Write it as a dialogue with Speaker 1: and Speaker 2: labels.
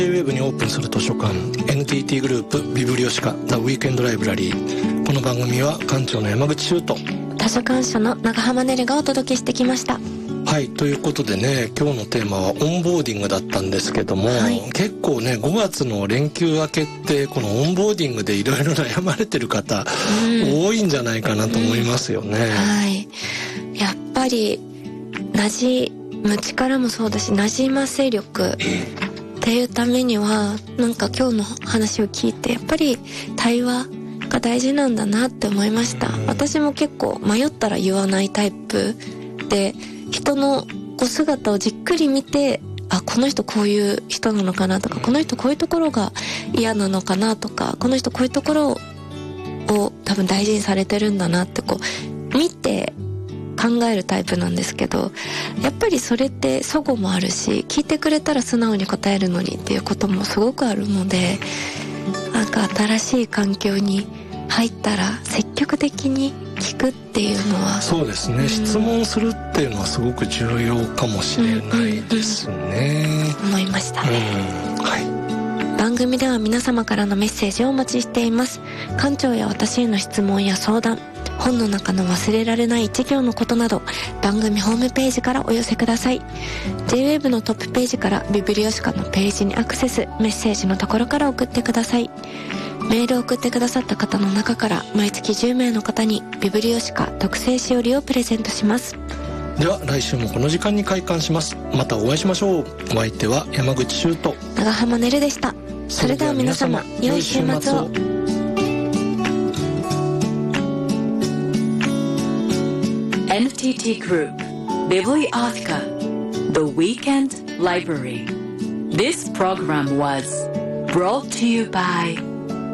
Speaker 1: J-Web にオープンする図書館 NTT グループビブリオシカ The Weekend Library。 この番組は館長の山口修斗、
Speaker 2: 図書館主の長浜ねるがお届けしてきました。
Speaker 1: はい、ということでね、今日のテーマはオンボーディングだったんですけども、はい、結構ね5月の連休明けってこのオンボーディングでいろいろ悩まれてる方、多いんじゃないかなと思いますよね。
Speaker 2: はい、やっぱり馴染む力もそうだし、馴染ませ力っていうためにはなんか今日の話を聞いてやっぱり対話が大事なんだなって思いました。私も結構迷ったら言わないタイプで、人の姿をじっくり見て、あ、この人こういう人なのかなとか、この人こういうところが嫌なのかなとか、この人こういうところを多分大事にされてるんだなってこう見て考えるタイプなんですけど、やっぱりそれって齟齬もあるし、聞いてくれたら素直に答えるのにっていうこともすごくあるので、なんか新しい環境に入ったら積極的に聞くっていうのは、
Speaker 1: そうですね、質問するっていうのはすごく重要かもしれないですね、
Speaker 2: 思いましたね。
Speaker 1: はい、
Speaker 2: 番組では皆様からのメッセージをお待ちしています。館長や私への質問や相談、本の中の忘れられない一行のことなど、番組ホームページからお寄せください。 J-Web のトップページからビブリオシカのページにアクセス、メッセージのところから送ってください。メールを送ってくださった方の中から毎月10名の方にビブリオシカ特製しおりをプレゼントします。
Speaker 1: では来週もこの時間に開館します。またお会いしましょう。お相手は山口修斗、
Speaker 2: 長浜ねるでした。それでは皆様、良い週末を。
Speaker 3: NTT Group Bibliotheca The Weekend Library. This program was brought to you by